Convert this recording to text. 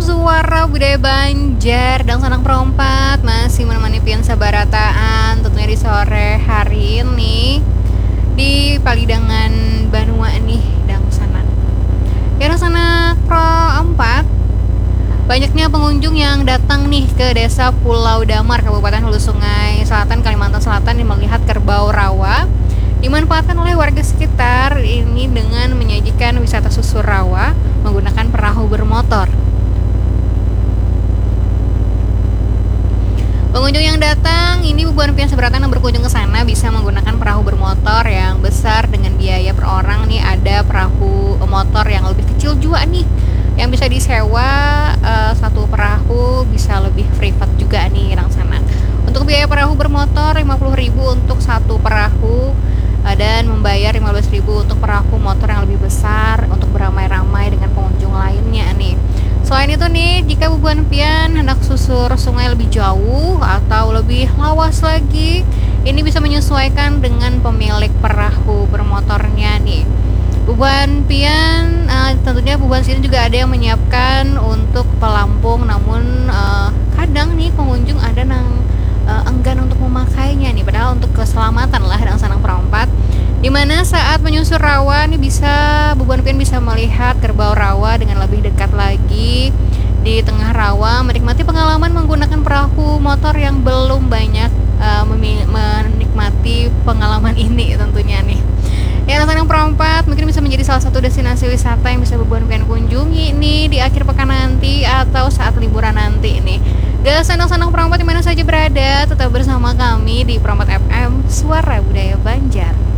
Suara Budaya Banjar dan Sanang Perompat masih menemani pian sabarataan tentunya di sore hari ini di Palidangan Banua nih dan Sanak. Ya Sanak Perompat, banyaknya pengunjung yang datang nih ke Desa Pulau Damar, Kabupaten Hulu Sungai Selatan, Kalimantan Selatan yang melihat kerbau rawa dimanfaatkan oleh warga sekitar ini dengan menyajikan wisata susur rawa menggunakan perahu bermotor. Pengunjung yang datang ini bukan pian seberatan yang berkunjung ke sana bisa menggunakan perahu bermotor yang besar dengan biaya per orang nih, ada perahu motor yang lebih kecil juga nih yang bisa disewa, satu perahu bisa lebih privat juga nih orang sana. Untuk biaya perahu bermotor 50.000 untuk satu perahu, dan membayar 15.000 untuk perahu motor yang lebih besar untuk beramai-ramai dengan pengunjung lainnya nih. Selain itu nih, jika bubuan pian hendak susur sungai lebih jauh atau lebih lawas lagi, ini bisa menyesuaikan dengan pemilik perahu bermotornya nih. Bubuan pian, tentunya bubuan sini juga ada yang menyiapkan untuk pelampung, namun kadang nih pengunjung ada yang enggan untuk memakainya nih, padahal untuk keselamatan lah dan Sanang Perompat, dimana saat menyusur rawa nih bubuan pian bisa melihat kerbau rawa dengan lebih dekat lagi di tengah rawa, menikmati pengalaman menggunakan perahu motor yang belum banyak menikmati pengalaman ini tentunya nih. Ya, Sanang Perompat mungkin bisa menjadi salah satu destinasi wisata yang bisa bubuan pian kunjungi nih di akhir pekan nanti atau saat liburan nanti nih. Guys, Sanang Perompat di mana saja berada, tetap bersama kami di Perompat FM, Suara Budaya Banjar.